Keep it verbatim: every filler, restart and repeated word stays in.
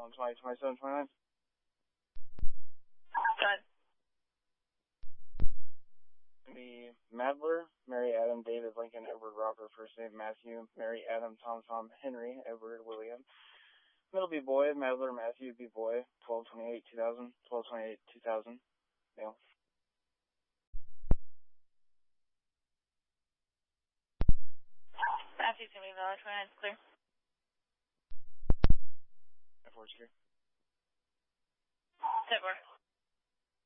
one twenty, twenty-seven, twenty-nine. Go ahead. Be Madler, Mary Adam, David Lincoln, Edward Robert, first name Matthew, Mary Adam, Tom Tom, Henry, Edward William. Middle be boy, Madler Matthew, be boy, twelve twenty-eight two thousand, twelve twenty-eight two thousand, male. Matthew's going to be valid, twenty-nine, it's clear. F four secure. ten four.